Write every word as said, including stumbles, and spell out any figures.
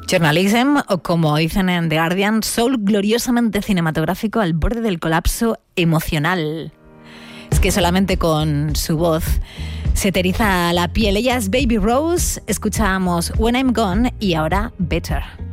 Journalism, o como dicen en The Guardian, soul gloriosamente cinematográfico al borde del colapso emocional. Es que solamente con su voz se te eriza la piel. Ella es Baby Rose, escuchábamos When I'm Gone y ahora Better.